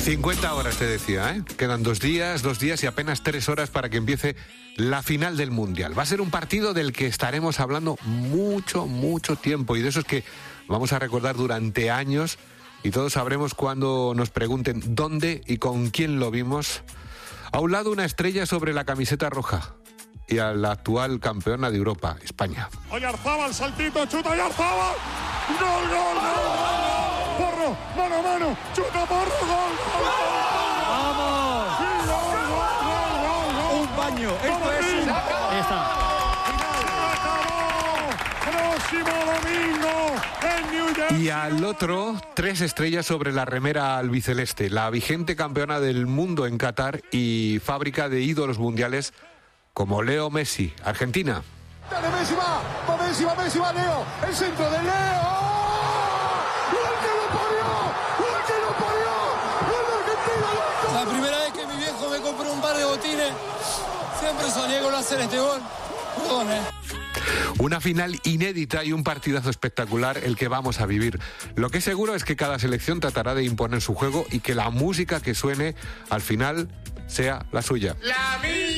50 horas te decía, ¿eh? Quedan 2 días y apenas 3 horas para que empiece la final del Mundial. Va a ser un partido del que estaremos hablando mucho tiempo, y de esos que vamos a recordar durante años, y todos sabremos cuando nos pregunten dónde y con quién lo vimos. A un lado una estrella sobre la camiseta roja y a la actual campeona de Europa, España. Oyarzabal, saltito, chuta Oyarzabal. ¡Gol! Porro, mano a mano, chuta Porro, gol. ¡Vamos! Sí, gol. Un baño, esto es un... Ahí está. Próximo domingo en New Jersey. Y al otro, 3 estrellas sobre la remera albiceleste, la vigente campeona del mundo en Qatar y fábrica de ídolos mundiales como Leo Messi, Argentina. Dale, Messi va Leo, el centro de Leo. ¡Gol que lo parió! ¡Gol de Argentina! La primera vez que mi viejo me compró un par de botines, siempre soñé con hacer este gol. Perdón, Una final inédita y un partidazo espectacular el que vamos a vivir. Lo que es seguro es que cada selección tratará de imponer su juego y que la música que suene al final sea la suya. La mía.